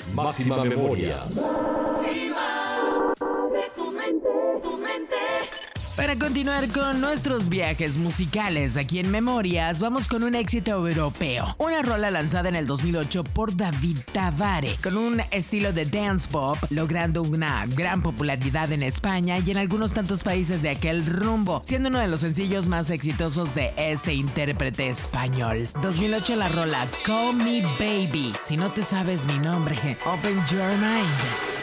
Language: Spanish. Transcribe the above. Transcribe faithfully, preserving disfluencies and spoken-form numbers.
Máxima Memorias. Para continuar con nuestros viajes musicales aquí en Memorias, vamos con un éxito europeo. Una rola lanzada en el dos mil ocho por David Tavare, con un estilo de dance pop, logrando una gran popularidad en España y en algunos tantos países de aquel rumbo, siendo uno de los sencillos más exitosos de este intérprete español. dos mil ocho, la rola Call Me Baby. Si no te sabes mi nombre, open your mind.